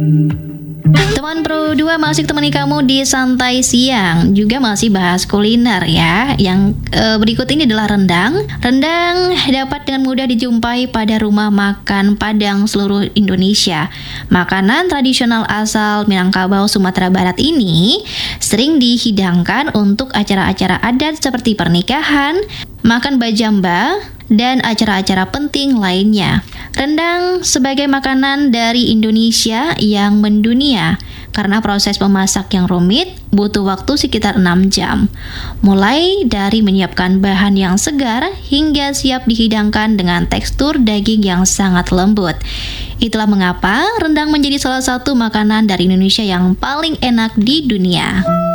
Teman Pro 2 masih temani kamu di Santai Siang, juga masih bahas kuliner ya. Yang berikut ini adalah rendang. Rendang dapat dengan mudah dijumpai pada rumah makan Padang seluruh Indonesia. Makanan tradisional asal Minangkabau, Sumatera Barat ini sering dihidangkan untuk acara-acara adat seperti pernikahan, makan bajamba, dan acara-acara penting lainnya. Rendang sebagai makanan dari Indonesia yang mendunia karena proses memasak yang rumit, butuh waktu sekitar 6 jam. Mulai dari menyiapkan bahan yang segar hingga siap dihidangkan dengan tekstur daging yang sangat lembut. Itulah mengapa rendang menjadi salah satu makanan dari Indonesia yang paling enak di dunia.